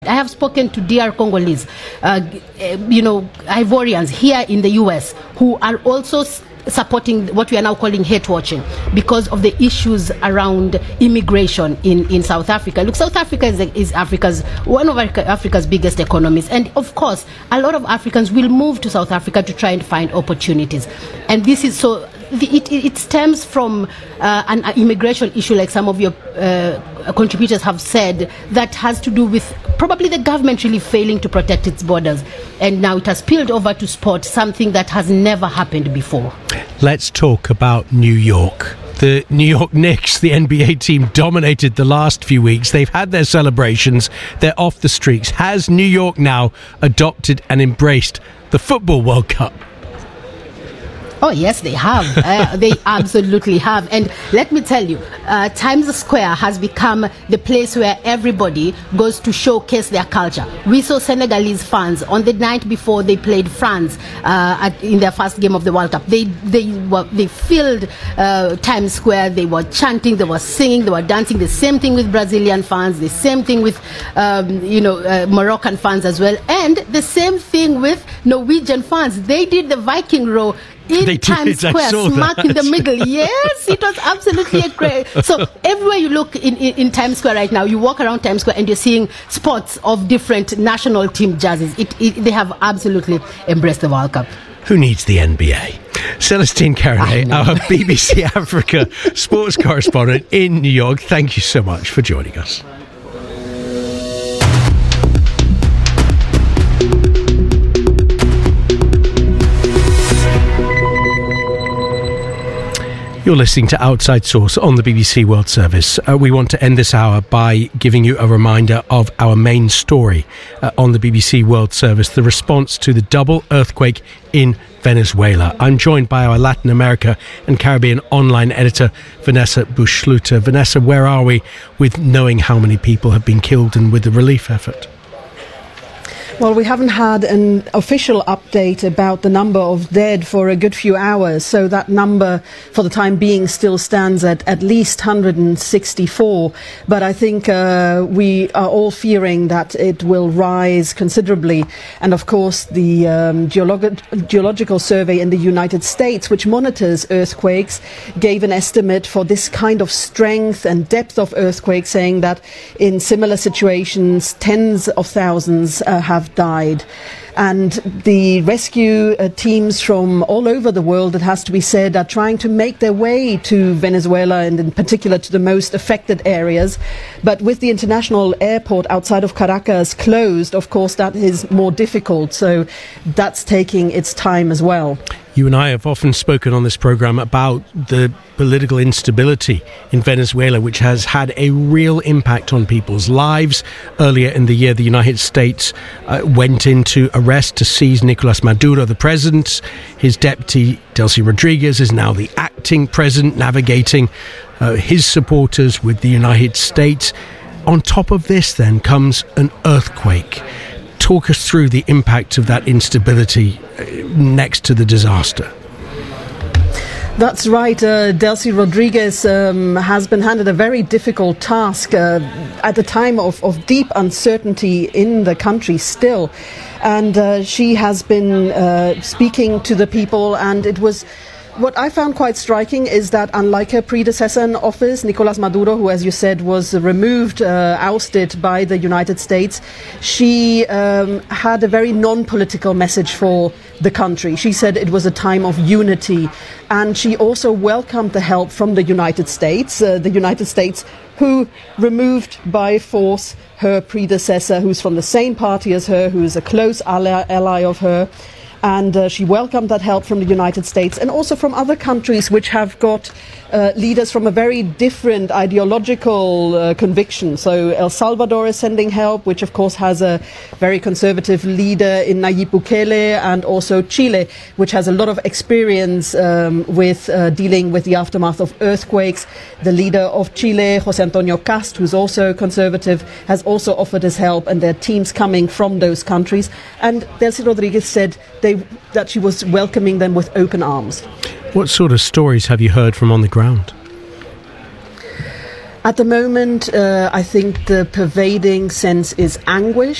I have spoken to DR Congolese, Ivorians here in the US who are also supporting what we are now calling hate watching because of the issues around immigration in South Africa. Look, South Africa is one of Africa's biggest economies, and of course a lot of Africans will move to South Africa to try and find opportunities, and this is so it stems from an immigration issue, like some of your contributors have said, that has to do with probably the government really failing to protect its borders, and now it has spilled over to sport, something that has never happened before. Let's talk about New York. The New York Knicks, the NBA team, dominated the last few weeks. They've had their celebrations. They're off the streets. Has New York now adopted and embraced the Football World Cup? Oh, yes, they have. They absolutely have. And let me tell you, Times Square has become the place where everybody goes to showcase their culture. We saw Senegalese fans on the night before they played France in their first game of the World Cup. They filled Times Square. They were chanting, they were singing, they were dancing. The same thing with Brazilian fans, the same thing with Moroccan fans as well, and the same thing with Norwegian fans. They did the Viking row in Times Square, smack in the middle. Yes, it was absolutely great. So everywhere you look in Times Square right now, you walk around Times Square and you're seeing spots of different national team jerseys. They have absolutely embraced the World Cup. Who needs the NBA? Celestine Carignet, our BBC Africa sports correspondent in New York, thank you so much for joining us. You're listening to Outside Source on the BBC World Service. We want to end this hour by giving you a reminder of our main story on the BBC World Service, the response to the double earthquake in Venezuela. I'm joined by our Latin America and Caribbean online editor, Vanessa Bush-Schluter. Vanessa, where are we with knowing how many people have been killed and with the relief effort? Well, we haven't had an official update about the number of dead for a good few hours, so that number for the time being still stands at least 164. But I think we are all fearing that it will rise considerably. And of course, the Geological Survey in the United States, which monitors earthquakes, gave an estimate for this kind of strength and depth of earthquake, saying that in similar situations, tens of thousands have died. And the rescue teams from all over the world, it has to be said, are trying to make their way to Venezuela and in particular to the most affected areas. But with the international airport outside of Caracas closed, of course, that is more difficult. So that's taking its time as well. You and I have often spoken on this programme about the political instability in Venezuela, which has had a real impact on people's lives. Earlier in the year, the United States went into arrest to seize Nicolas Maduro, the president. His deputy, Delcy Rodriguez, is now the acting president, navigating his supporters with the United States. On top of this, then, comes an earthquake. Talk us through the impact of that instability next to the disaster. That's right. Delcy Rodriguez has been handed a very difficult task at a time of deep uncertainty in the country still. And she has been speaking to the people, and it was... What I found quite striking is that unlike her predecessor in office, Nicolas Maduro, who, as you said, was removed, ousted by the United States, she had a very non-political message for the country. She said it was a time of unity, and she also welcomed the help from the United States, who removed by force her predecessor, who's from the same party as her, who is a close ally of her. And she welcomed that help from the United States and also from other countries which have got leaders from a very different ideological conviction. So El Salvador is sending help, which of course has a very conservative leader in Nayib Bukele, and also Chile, which has a lot of experience with dealing with the aftermath of earthquakes. The leader of Chile, José Antonio Cast, who's also conservative, has also offered his help, and there are teams coming from those countries. And Delcy Rodriguez said that she was welcoming them with open arms. What sort of stories have you heard from on the ground? At the moment, I think the pervading sense is anguish.